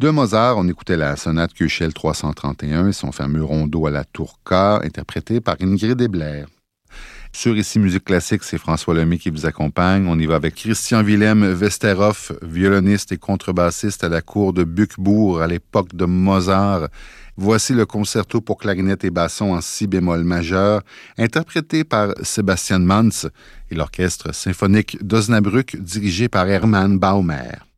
De Mozart, on écoutait la sonate Köchel 331 et son fameux rondo à la tourka, interprété par Ingrid Ebler. Sur Ici Musique Classique, c'est François Lemay qui vous accompagne. On y va avec Christian Wilhelm Westerhoff, violoniste et contrebassiste à la cour de Buchbourg à l'époque de Mozart. Voici le concerto pour clarinette et basson en si bémol majeur, interprété par Sebastian Manz et l'orchestre symphonique d'Osnabrück dirigé par Hermann Baumer.